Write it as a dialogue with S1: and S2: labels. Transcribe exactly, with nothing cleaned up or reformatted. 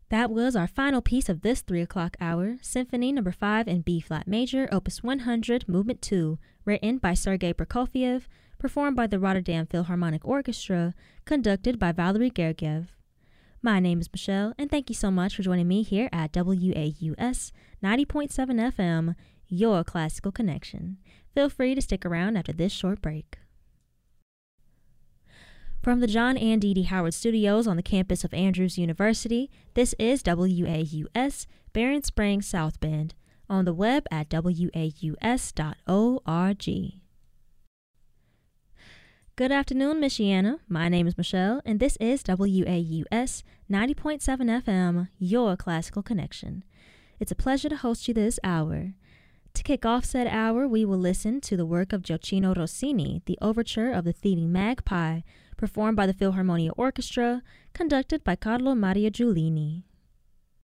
S1: That was our final piece of this three o'clock hour, Symphony Number five in B-flat major, Opus one hundred, Movement two, written by Sergei Prokofiev, performed by the Rotterdam Philharmonic Orchestra, conducted by Valery Gergiev. My name is Michelle, and thank you so much for joining me here at W A U S ninety point seven F M, your classical connection. Feel free to stick around after this short break. From the John and Dee Dee Howard Studios on the campus of Andrews University, this is W A U S, Barron Springs South Bend, on the web at W A U S dot org. Good afternoon, Michiana. My name is Michelle, and this is W A U S ninety point seven F M, your classical connection. It's a pleasure to host you this hour. To kick off said hour, we will listen to the work of Gioacchino Rossini, the overture of The Thieving Magpie, performed by the Philharmonia Orchestra, conducted by Carlo Maria Giulini.